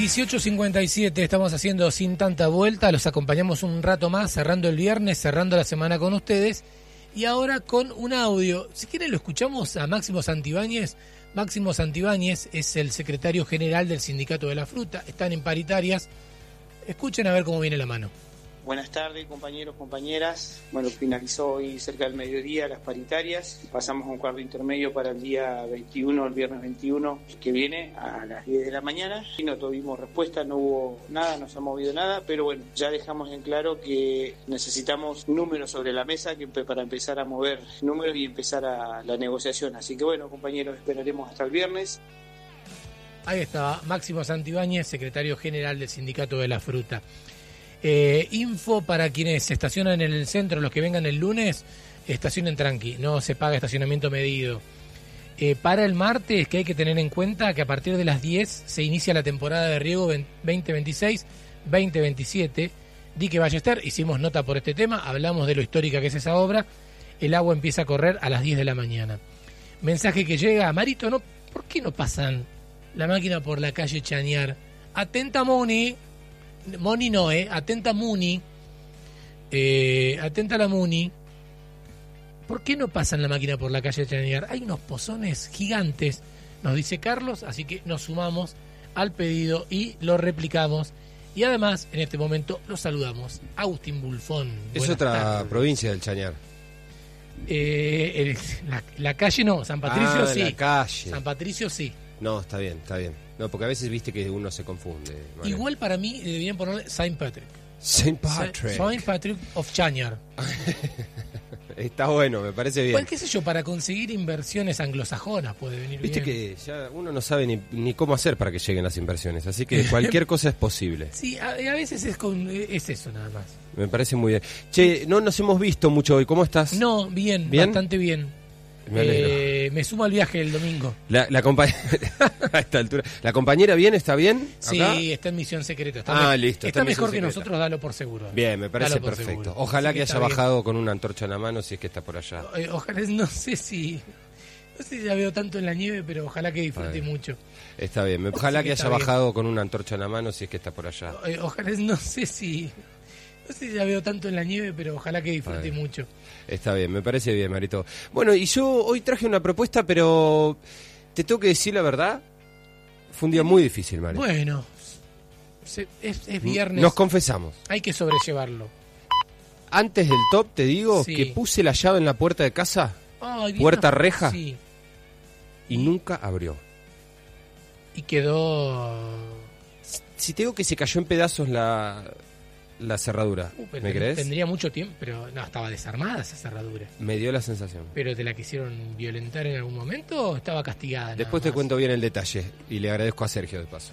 18:57, estamos haciendo Sin Tanta Vuelta, los acompañamos un rato más, cerrando el viernes, cerrando la semana con ustedes, y ahora con un audio. Si quieren lo escuchamos a Máximo Santibáñez. Máximo Santibáñez es el secretario general del Sindicato de la Fruta, están en paritarias. Escuchen a ver cómo viene la mano. Buenas tardes, compañeros, compañeras. Bueno, finalizó hoy cerca del mediodía las paritarias. Pasamos a un cuarto intermedio para el día 21, el viernes 21, que viene a las 10 de la mañana. Y no tuvimos respuesta, no hubo nada, no se ha movido nada, pero bueno, ya dejamos en claro que necesitamos números sobre la mesa para empezar a mover números y empezar a la negociación. Así que bueno, compañeros, esperaremos hasta el viernes. Ahí estaba Máximo Santibáñez, secretario general del Sindicato de la Fruta. Info para quienes se estacionan en el centro, los que vengan el lunes, estacionen tranqui, no se paga estacionamiento medido. Para el martes, que hay que tener en cuenta que a partir de las 10 se inicia la temporada de riego 2026-2027. Dique Ballester, hicimos nota por este tema, hablamos de lo histórica que es esa obra. El agua empieza a correr a las 10 de la mañana. Mensaje que llega, Marito, ¿no? ¿Por qué no pasan la máquina por la calle Chañar? Atenta, Moni. Moni no, atenta Muni. Atenta la Muni. ¿Por qué no pasan la máquina por la calle Chañar? Hay unos pozones gigantes, nos dice Carlos, así que nos sumamos al pedido y lo replicamos. Y además, en este momento, lo saludamos. Agustín Bulfón. Es otra tardes. Provincia del Chañar. La calle no, San Patricio sí. La calle. San Patricio sí. No, está bien, está bien. No, porque a veces viste que uno se confunde. Vale. Igual para mí deberían ponerle Saint Patrick. Saint Patrick. Saint Patrick of Chañar. Está bueno, me parece bien. Pues qué sé yo, para conseguir inversiones anglosajonas puede venir viste bien. Que ya uno no sabe ni cómo hacer para que lleguen las inversiones, así que cualquier cosa es posible. Sí, a veces es eso nada más. Me parece muy bien. Che, no nos hemos visto mucho hoy, ¿cómo estás? No, bien, bastante bien. Me sumo al viaje el domingo. La compañera a esta altura. ¿La compañera bien? ¿Está bien? ¿Acá? Sí, está en misión secreta. Listo. Está mejor que nosotros, dalo por seguro. Bien, me parece perfecto. Ojalá que haya bajado con una antorcha en la mano si es que está por allá. Ojalá, no sé si la veo tanto en la nieve, pero ojalá que disfrute mucho. Está bien, ojalá que haya bajado con una antorcha en la mano si es que está por allá. Ojalá, no sé si la veo tanto en la nieve, pero ojalá que disfrute mucho. Está bien, me parece bien, Marito. Bueno, y yo hoy traje una propuesta, pero te tengo que decir la verdad, fue un día muy difícil, Marito. Bueno, es viernes. Nos confesamos. Hay que sobrellevarlo. Antes del top, te digo, que puse la llave en la puerta de casa, puerta reja, y nunca abrió. Y quedó... Si te digo que se cayó en pedazos la cerradura, ¿me crees? Tendría mucho tiempo, pero no, estaba desarmada esa cerradura. Me dio la sensación. ¿Pero te la quisieron violentar en algún momento o estaba castigada? Después te cuento bien el detalle y le agradezco a Sergio de paso.